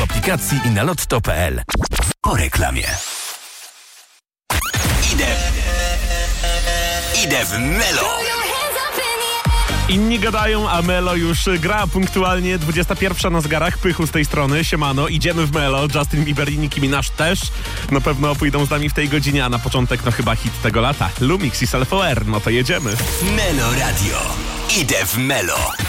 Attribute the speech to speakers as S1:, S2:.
S1: w aplikacji i na lotto.pl. Po reklamie. Idę w Melo.
S2: Inni gadają, a Melo już gra punktualnie. 21 na zegarach, Pychu z tej strony. Siemano, idziemy w Melo. Justin Bieber i Nicki Minaj też. Na pewno pójdą z nami w tej godzinie, a na początek chyba hit tego lata. Lumix i Self-Aware, no to jedziemy.
S1: Melo Radio. Idę w Melo.